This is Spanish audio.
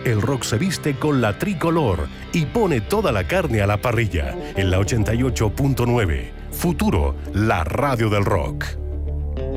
el rock se viste con la tricolor y pone toda la carne a la parrilla. En la 88.9. Futuro, la radio del rock.